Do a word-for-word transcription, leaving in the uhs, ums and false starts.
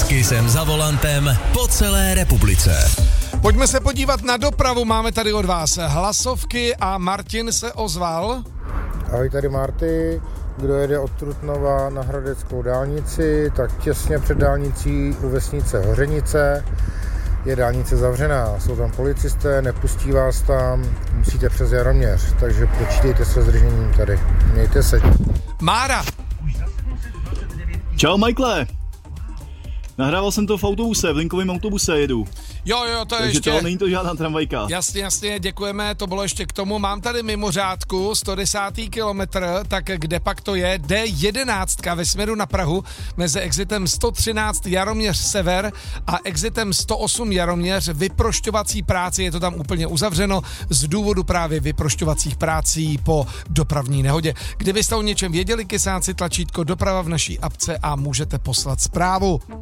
Kysem za volantem po celé republice. Pojďme se podívat na dopravu, máme tady od vás hlasovky a Martin se ozval. Ahoj, tady Marty. Kdo jede od Trutnova na Hradeckou dálnici, tak těsně před dálnicí u vesnice Hořenice je dálnice zavřená. Jsou tam policisté, nepustí vás tam, musíte přes Jaroměř, takže počítejte se zdržením tady. Mějte se. Mára. Čau, Michaele. Nahrával jsem to v autobuse, v linkovém autobuse jedu. Jo, jo, to je Takže ještě... to není to žádná tramvajka. Jasně, jasně, děkujeme, to bylo ještě k tomu. Mám tady mimořádku, sto desátý kilometr, tak kde pak to je? D jedenáct ve směru na Prahu, mezi exitem sto třináct Jaroměř Sever a exitem sto osm Jaroměř, vyprošťovací práci, je to tam úplně uzavřeno z důvodu právě vyprošťovacích prací po dopravní nehodě. Kdybyste o něčem věděli, kysáci, tlačítko doprava v naší apce a můžete poslat zprávu.